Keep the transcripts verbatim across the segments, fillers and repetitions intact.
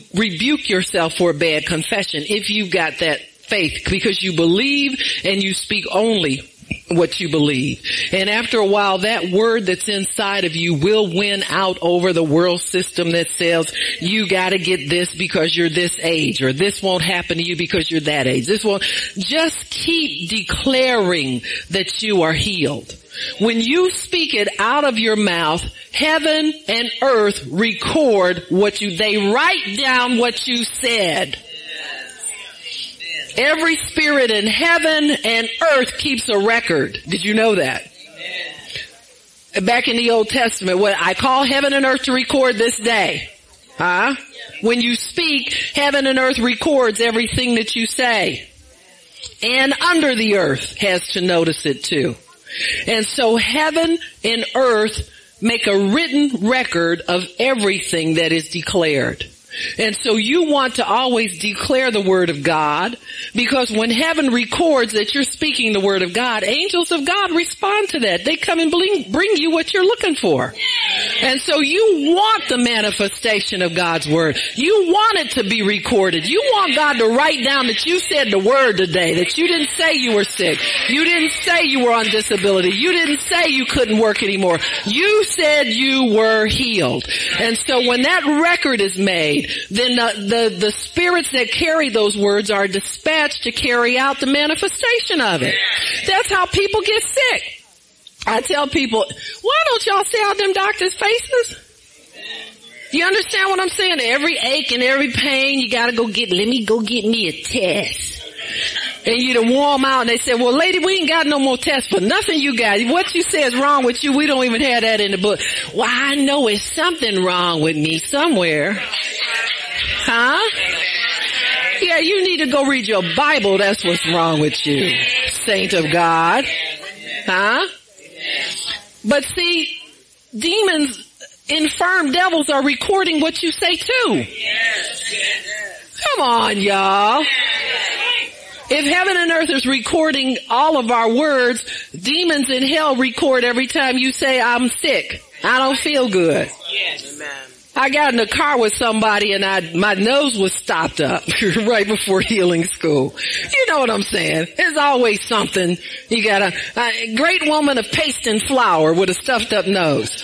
rebuke yourself for a bad confession if you've got that faith, because you believe and you speak only what you believe. And after a while, that word that's inside of you will win out over the world system that says you got to get this because you're this age, or this won't happen to you because you're that age. This won't. Just keep declaring that you are healed. When you speak it out of your mouth, heaven and earth record what you, they write down what you said. Every spirit in heaven and earth keeps a record. Did you know that? Amen. Back in the Old Testament, what I call heaven and earth to record this day. Huh? When you speak, heaven and earth records everything that you say. And under the earth has to notice it too. And so heaven and earth make a written record of everything that is declared. And so you want to always declare the word of God, because when heaven records that you're speaking the word of God, angels of God respond to that. They come and bring, bring you what you're looking for. And so you want the manifestation of God's word. You want it to be recorded. You want God to write down that you said the word today, that you didn't say you were sick. You didn't say you were on disability. You didn't say you couldn't work anymore. You said you were healed. And so when that record is made, then the, the, the spirits that carry those words are dispatched to carry out the manifestation of it. That's how people get sick. I tell people, why don't y'all see out them doctors' faces? You understand what I'm saying? Every ache and every pain, you gotta go get, let me go get me a test. And you to warm out, and they say, well, lady, we ain't got no more tests for nothing you got. What you say is wrong with you, we don't even have that in the book. Well, I know it's something wrong with me somewhere. Huh? Yeah, you need to go read your Bible. That's what's wrong with you, saint of God. Huh? But see, demons, infirm devils are recording what you say too. Come on, y'all. If heaven and earth is recording all of our words, demons in hell record every time you say, I'm sick. I don't feel good. Yes. Amen. I got in a car with somebody and I, my nose was stopped up right before healing school. You know what I'm saying? There's always something. You got a, a great woman of paste and flour with a stuffed up nose.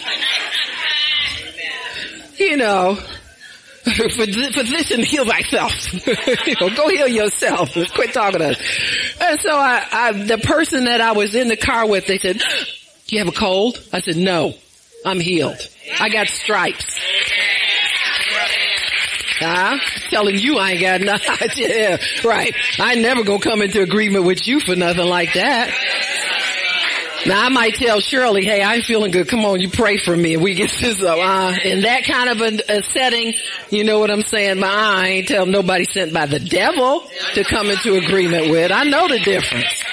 You know. Physician, heal thyself. You know, go heal yourself. Quit talking to us. And so I, I, the person that I was in the car with, they said, do you have a cold? I said, no, I'm healed. I got stripes. Huh? Telling you I ain't got nothing. Yeah, right. I never gonna come into agreement with you for nothing like that. Now I might tell Shirley, hey, I'm feeling good. Come on, you pray for me and we get this up. Uh, in that kind of a, a setting, you know what I'm saying? My, I ain't tell nobody sent by the devil to come into agreement with. I know the difference.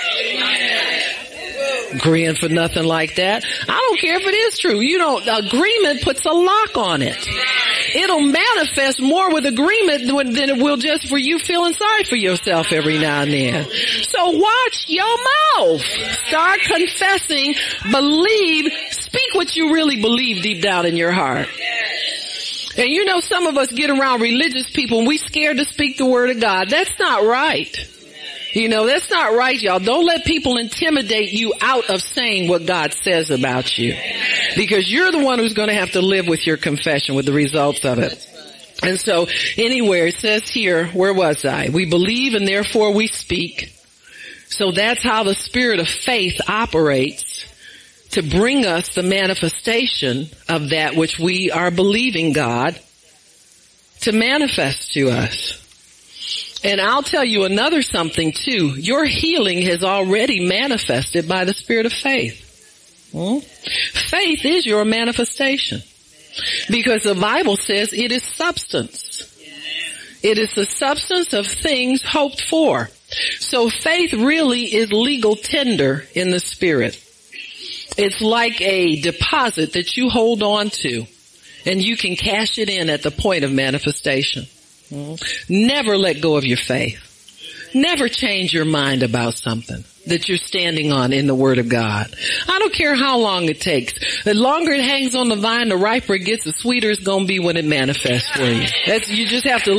Agreeing for nothing like that. I don't care if it is true. You know, agreement puts a lock on it. It'll manifest more with agreement than it will just for you feeling sorry for yourself every now and then. So watch your mouth. Start confessing, believe, speak what you really believe deep down in your heart. And you know, some of us get around religious people and we scared to speak the word of God. That's not right. You know, that's not right, y'all. Don't let people intimidate you out of saying what God says about you. Because you're the one who's going to have to live with your confession, with the results of it. And so, anywhere, it says here, where was I? We believe and therefore we speak. So that's how the spirit of faith operates to bring us the manifestation of that which we are believing God to manifest to us. And I'll tell you another something too. Your healing has already manifested by the spirit of faith. Hmm? Faith is your manifestation. Because the Bible says it is substance. It is the substance of things hoped for. So faith really is legal tender in the spirit. It's like a deposit that you hold on to and you can cash it in at the point of manifestation. Never let go of your faith. Never change your mind about something that you're standing on in the Word of God. I don't care how long it takes. The longer it hangs on the vine, the riper it gets, the sweeter it's going to be when it manifests for you. That's, you just have to